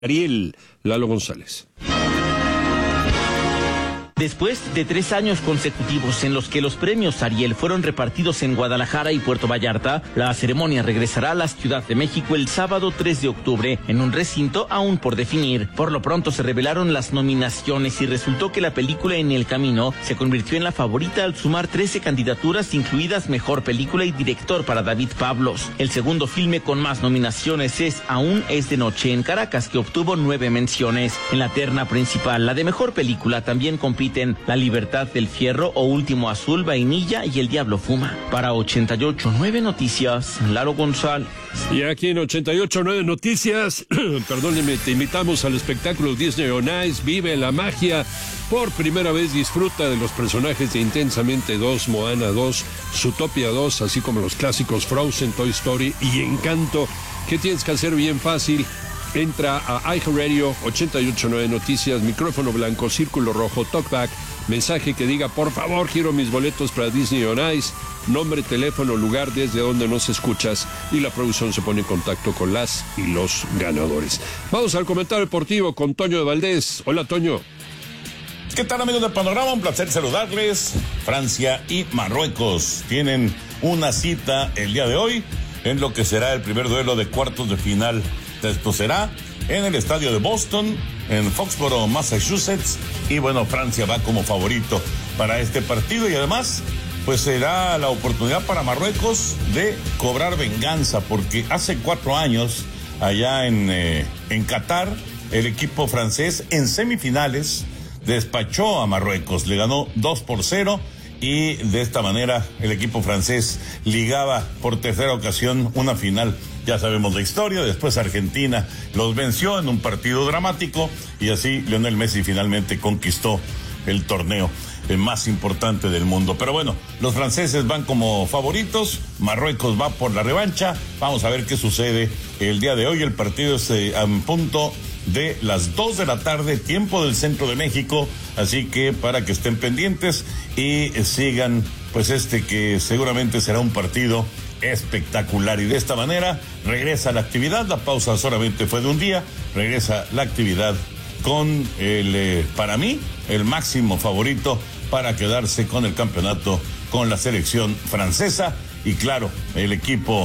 Ariel Lalo González. Después de 3 años consecutivos en los que los premios Ariel fueron repartidos en Guadalajara y Puerto Vallarta, la ceremonia regresará a la Ciudad de México el sábado 3 de octubre en un recinto aún por definir. Por lo pronto se revelaron las nominaciones y resultó que la película En el Camino se convirtió en la favorita al sumar 13 candidaturas, incluidas Mejor Película y Director para David Pablos. El segundo filme con más nominaciones es Aún es de noche en Caracas, que obtuvo 9 menciones. En la terna principal, la de Mejor Película, también compite La Libertad del Fierro o Último Azul, Vainilla y El Diablo Fuma. Para 88.9 Noticias, Lalo González. Y aquí en 88.9 Noticias, perdónenme, te invitamos al espectáculo Disney on Ice. Vive la magia. Por primera vez disfruta de los personajes de Intensamente 2, Moana 2, Zootopia 2, así como los clásicos Frozen, Toy Story y Encanto. ¿Qué tienes que hacer? Bien fácil. Entra a iHeartRadio, 88.9 Noticias, micrófono blanco, círculo rojo, talkback, mensaje que diga, por favor, quiero mis boletos para Disney on Ice, nombre, teléfono, lugar desde donde nos escuchas, y la producción se pone en contacto con las y los ganadores. Vamos al comentario deportivo con Toño de Valdés. Hola, Toño. ¿Qué tal, amigos de Panorama? Un placer saludarles. Francia y Marruecos tienen una cita el día de hoy en lo que será el primer duelo de cuartos de final. Esto será en el estadio de Boston, en Foxborough, Massachusetts. Y bueno, Francia va como favorito para este partido y además, pues será la oportunidad para Marruecos de cobrar venganza, porque hace 4 años, allá en Qatar, el equipo francés en semifinales despachó a Marruecos, le ganó 2-0. Y de esta manera el equipo francés ligaba por tercera ocasión una final. Ya sabemos la historia, después Argentina los venció en un partido dramático y así Lionel Messi finalmente conquistó el torneo más importante del mundo. Pero bueno, los franceses van como favoritos, Marruecos va por la revancha. Vamos a ver qué sucede el día de hoy. El partido es en punto de las 2 de la tarde, tiempo del centro de México, así que para que estén pendientes y sigan pues que seguramente será un partido espectacular. Y de esta manera regresa la actividad, la pausa solamente fue de un día, regresa la actividad con para mí, el máximo favorito para quedarse con el campeonato con la selección francesa y claro, el equipo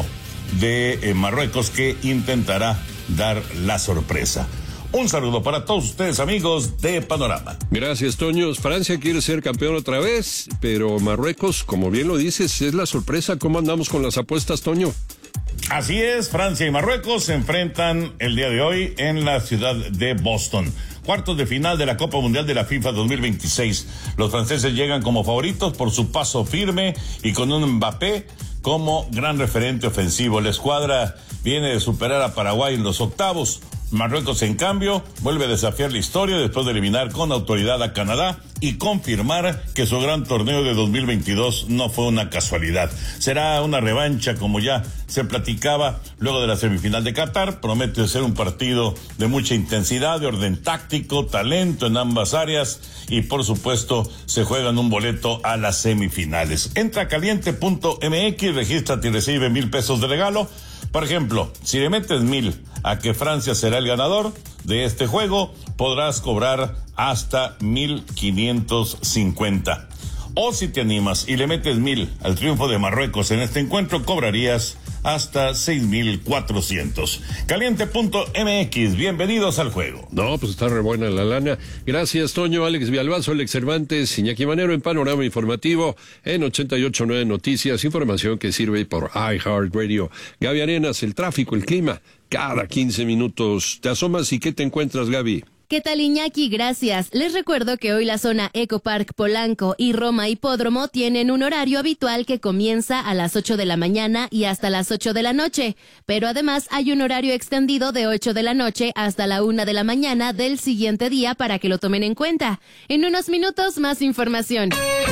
de Marruecos que intentará dar la sorpresa. Un saludo para todos ustedes, amigos de Panorama. Gracias, Toño. Francia quiere ser campeón otra vez, pero Marruecos, como bien lo dices, es la sorpresa. ¿Cómo andamos con las apuestas, Toño? Así es, Francia y Marruecos se enfrentan el día de hoy en la ciudad de Boston. Cuartos de final de la Copa Mundial de la FIFA 2026. Los franceses llegan como favoritos por su paso firme y con un Mbappé como gran referente ofensivo. La escuadra viene de superar a Paraguay en los octavos. Marruecos, en cambio, vuelve a desafiar la historia después de eliminar con autoridad a Canadá y confirmar que su gran torneo de 2022 no fue una casualidad. Será una revancha, como ya se platicaba luego de la semifinal de Qatar. Promete ser un partido de mucha intensidad, de orden táctico, talento en ambas áreas y, por supuesto, se juegan un boleto a las semifinales. Entra a caliente.mx, regístrate y recibe 1,000 pesos de regalo. Por ejemplo, si le metes 1,000 a que Francia será el ganador de este juego, podrás cobrar hasta 1,550. O si te animas y le metes 1,000 al triunfo de Marruecos en este encuentro, cobrarías hasta 6,400. Caliente.mx, bienvenidos al juego. No, pues está re buena la lana. Gracias, Toño. Alex Villalbazo, Alex Cervantes, Iñaki Manero en Panorama Informativo en 88.9 Noticias, información que sirve por iHeartRadio. Gaby Arenas, el tráfico, el clima, cada 15 minutos. Te asomas y ¿qué te encuentras, Gaby? ¿Qué tal, Iñaki? Gracias. Les recuerdo que hoy la zona Eco Park Polanco y Roma Hipódromo tienen un horario habitual que comienza a las 8 de la mañana y hasta las 8 de la noche. Pero además hay un horario extendido de 8 de la noche hasta la 1 de la mañana del siguiente día para que lo tomen en cuenta. En unos minutos, más información.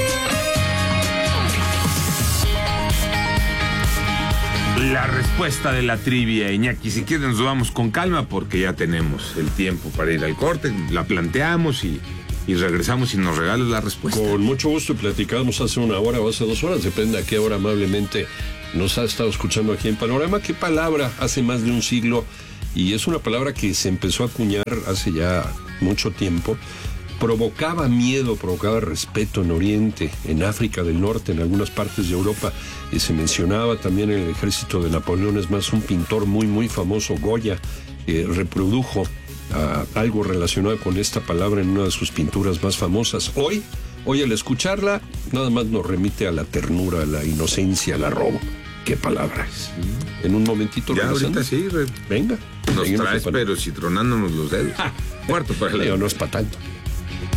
La respuesta de la trivia, Iñaki. Si quieren nos vamos con calma porque ya tenemos el tiempo para ir al corte. La planteamos y regresamos y nos regalas la respuesta. Con mucho gusto, platicamos hace 1 hora o hace 2 horas, depende a qué hora amablemente nos ha estado escuchando aquí en Panorama. ¿Qué palabra hace más de un siglo y es una palabra que se empezó a acuñar hace ya mucho tiempo. Provocaba miedo, provocaba respeto en Oriente, en África del Norte, en algunas partes de Europa. Se mencionaba también en el ejército de Napoleón. Es más, un pintor muy, muy famoso, Goya, reprodujo algo relacionado con esta palabra en una de sus pinturas más famosas. Hoy al escucharla, nada más nos remite a la ternura, a la inocencia, al arrobo. ¿Qué palabra es? En un momentito. Ya ahorita sí. Venga. Nos traes, pero si tronándonos los dedos. Cuarto para Leo, no es para tanto.